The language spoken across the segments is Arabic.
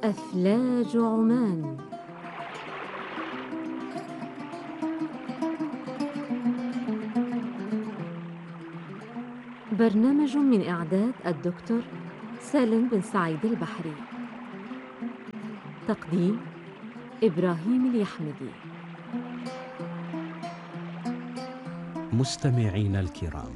أفلاج عمان. برنامج من إعداد الدكتور سالم بن سعيد البحري. تقديم إبراهيم اليحمدي. مستمعين الكرام،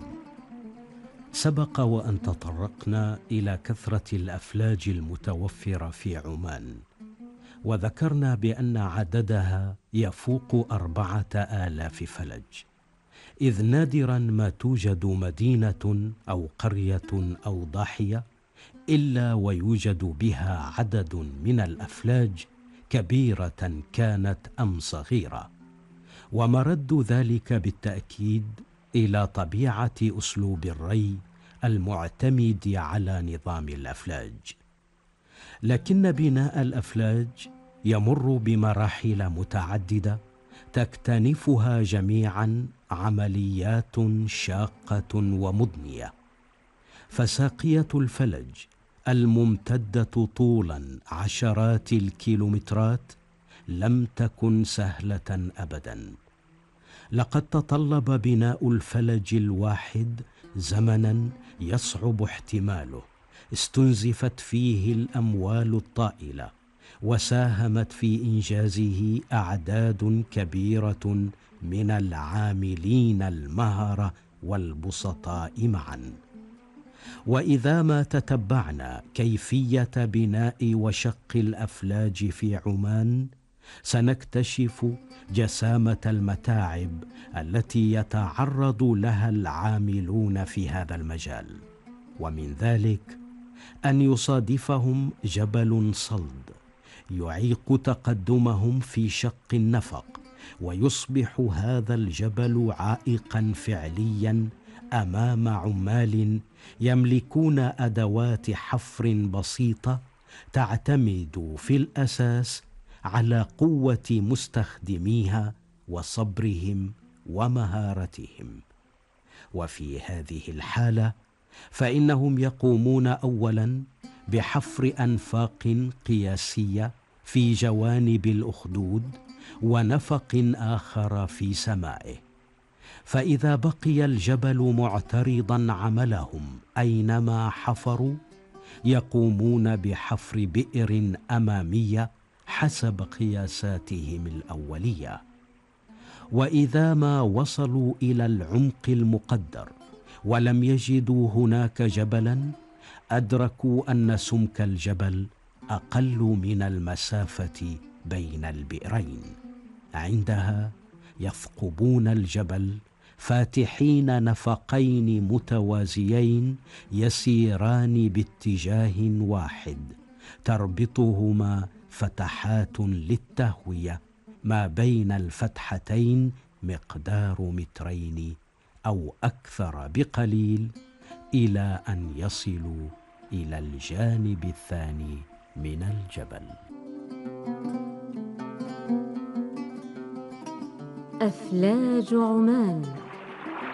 سبق وأن تطرقنا إلى كثرة الأفلاج المتوفرة في عمان، وذكرنا بأن عددها يفوق 4000 فلج، إذ نادرا ما توجد مدينة أو قرية أو ضاحية إلا ويوجد بها عدد من الأفلاج، كبيرة كانت أم صغيرة. ومرد ذلك بالتأكيد إلى طبيعة أسلوب الري المعتمد على نظام الأفلاج. لكن بناء الأفلاج يمر بمراحل متعددة تكتنفها جميعا عمليات شاقة ومضنية. فساقية الفلج الممتدة طولا عشرات الكيلومترات لم تكن سهلة أبدا. لقد تطلب بناء الفلج الواحد زمنا يصعب احتماله، استنزفت فيه الأموال الطائلة، وساهمت في إنجازه أعداد كبيرة من العاملين المهرة والبسطاء معا. وإذا ما تتبعنا كيفية بناء وشق الأفلاج في عمان، سنكتشف جسامة المتاعب التي يتعرض لها العاملون في هذا المجال. ومن ذلك أن يصادفهم جبل صلد يعيق تقدمهم في شق النفق، ويصبح هذا الجبل عائقا فعليا أمام عمال يملكون أدوات حفر بسيطة تعتمد في الأساس على قوة مستخدميها وصبرهم ومهارتهم. وفي هذه الحالة فإنهم يقومون أولا بحفر أنفاق قياسية في جوانب الأخدود، ونفق آخر في سمائه. فإذا بقي الجبل معترضا عملهم أينما حفروا، يقومون بحفر بئر أمامية حسب قياساتهم الأولية. وإذا ما وصلوا إلى العمق المقدر ولم يجدوا هناك جبلا، أدركوا أن سمك الجبل أقل من المسافة بين البئرين. عندها يثقبون الجبل فاتحين نفقين متوازيين يسيران باتجاه واحد، تربطهما فتحات للتهوية ما بين الفتحتين مقدار مترين أو أكثر بقليل، إلى أن يصلوا إلى الجانب الثاني من الجبل. أفلاج عمان.